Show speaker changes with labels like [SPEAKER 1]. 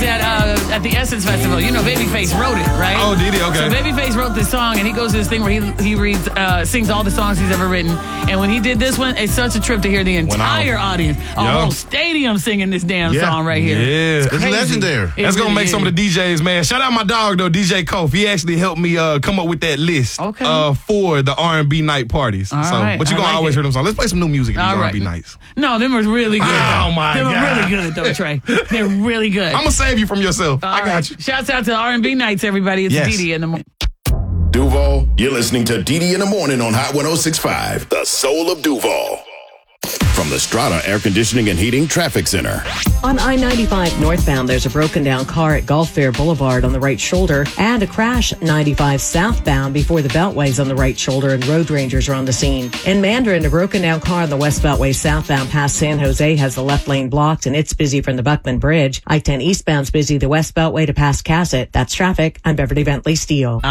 [SPEAKER 1] at the Essence Festival. You know, Babyface wrote it, right?
[SPEAKER 2] Oh, did he? Okay.
[SPEAKER 1] So Babyface wrote this song, and he goes to this thing where he reads, sings all the songs he's ever written. And when he did this one, it's such a trip to hear the entire audience, a whole stadium singing this damn song right here.
[SPEAKER 2] Yeah,
[SPEAKER 3] it's legendary.
[SPEAKER 2] That's gonna make some of the DJs, man. Shout out my dog though, DJ Kof. He actually helped me come up with that list for the R&B night parties. But you're gonna always hear them songs. Let's play some new music at these R&B nights.
[SPEAKER 1] No, them was really good.
[SPEAKER 2] Oh my God,
[SPEAKER 1] them were really good though, Trey. They're really good.
[SPEAKER 2] I'm gonna save you from yourself. I got you.
[SPEAKER 1] Shouts out to R&B nights, everybody. It's Didi in the morning.
[SPEAKER 4] Duval, you're listening to Didi in the morning on Hot 106.5, the soul of Duval. From the Strata Air Conditioning and Heating Traffic Center.
[SPEAKER 5] On I-95 northbound, there's a broken down car at Gulf Fair Boulevard on the right shoulder and a crash 95 southbound before the Beltways on the right shoulder, and road rangers are on the scene. In Mandarin, a broken down car on the West Beltway southbound past San Jose has the left lane blocked, and it's busy from the Buckman Bridge. I-10 eastbound's busy the West Beltway to past Cassett. That's traffic. I'm Beverly Bentley Steele.